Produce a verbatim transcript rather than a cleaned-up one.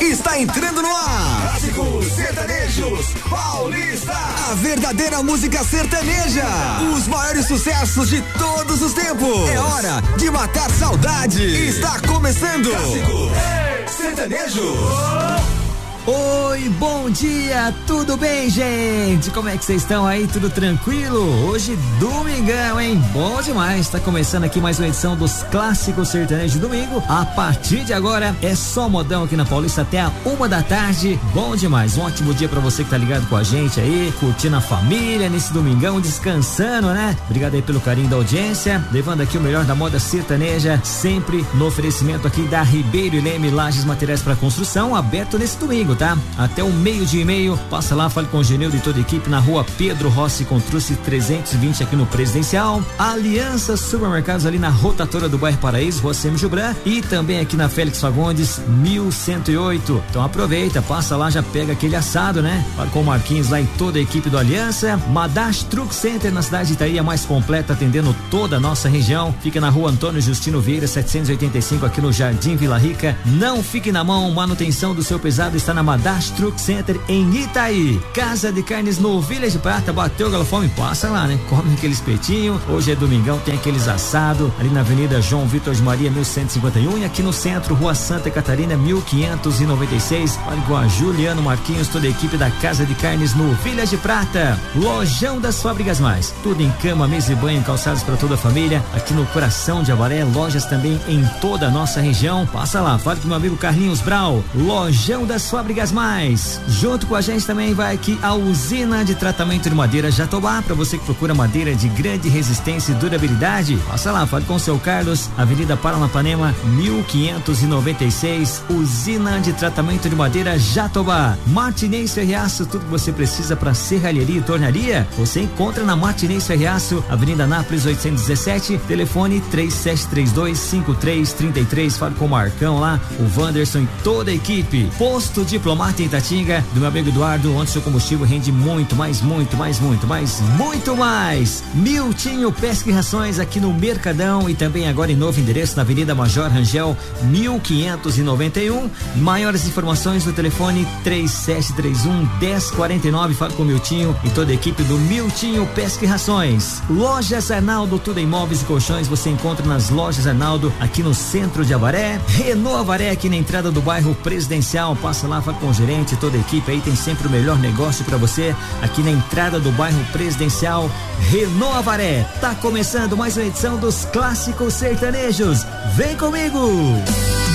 está entrando no ar. Clássicos Sertanejos Paulista. A verdadeira música sertaneja. Os maiores sucessos de todos os tempos. É hora de matar saudade. Está começando. Clássico Sertanejo. Oi, bom dia, tudo bem, gente? Como é que vocês estão aí? Tudo tranquilo? Hoje, domingão, hein? Bom demais, tá começando aqui mais uma edição dos Clássicos Sertanejos de domingo. A partir de agora, é só modão aqui na Paulista até a uma da tarde. Bom demais, um ótimo dia pra você que tá ligado com a gente aí, curtindo a família nesse domingão, descansando, né? Obrigado aí pelo carinho da audiência, levando aqui o melhor da moda sertaneja, sempre no oferecimento aqui da Ribeiro e Leme Lajes Materiais para Construção, aberto nesse domingo, tá? Até o meio-dia e meio, passa lá, fale com o Genildo e toda a equipe na rua Pedro Rossi Contrucci trezentos e vinte aqui no Presidencial. Aliança Supermercados ali na rotatória do bairro Paraíso, rua Semi Jubran, e também aqui na Félix Fagundes mil cento e oito. Então aproveita, passa lá, já pega aquele assado, né? Fale com o Marquinhos lá e toda a equipe do Aliança. Madash Truck Center na cidade de Itaí, a mais completa, atendendo toda a nossa região. Fica na rua Antônio Justino Vieira setecentos e oitenta e cinco aqui no Jardim Vila Rica. Não fique na mão, manutenção do seu pesado está na Madash Truck Center em Itaí. Casa de Carnes no Village Prata, bateu aquela fome, passa lá, né? Come aquele espetinho. Hoje é domingão, tem aqueles assado ali na Avenida João Vitor de Maria mil cento e cinquenta e um e aqui no centro, Rua Santa Catarina mil quinhentos e noventa e seis. Fale com a Juliano Marquinhos, toda a equipe da Casa de Carnes no Village Prata. Lojão das Fábricas Mais, tudo em cama, mesa e banho, calçados para toda a família, aqui no coração de Avaré. Lojas também em toda a nossa região. Passa lá, fale com meu amigo Carlinhos Brau. Lojão das Fábricas Mais. Junto com a gente também vai aqui a usina de tratamento de madeira Jatobá, para você que procura madeira de grande resistência e durabilidade. Passa lá, fale com o seu Carlos, Avenida Paranapanema mil quinhentos e noventa e seis, usina de tratamento de madeira Jatobá. Martinez Ferreaço, tudo que você precisa para serralheria e tornaria, você encontra na Martinez Ferreaço, Avenida Nápoles oitocentos e dezessete, telefone três sete três dois, cinco três três três. Fale com o Marcão lá, o Wanderson e toda a equipe. Posto Diplomata em Itatinga, do meu amigo Eduardo, onde seu combustível rende muito, mais, muito, mais, muito, mais, muito mais. Miltinho Pesca e Rações aqui no Mercadão e também agora em novo endereço na Avenida Major Rangel mil quinhentos e noventa e um. Maiores informações no telefone três sete três um, um zero quatro nove. Fala com o Miltinho e toda a equipe do Miltinho Pesca e Rações. Lojas Arnaldo, tudo em móveis e colchões, você encontra nas Lojas Arnaldo aqui no centro de Avaré. Renault Avaré aqui na entrada do bairro Presidencial, passa lá, fala com o gerente, toda a equipe aí, tem sempre o melhor negócio pra você aqui na entrada do bairro Presidencial. Renault Avaré, tá começando mais uma edição dos Clássicos Sertanejos, vem comigo!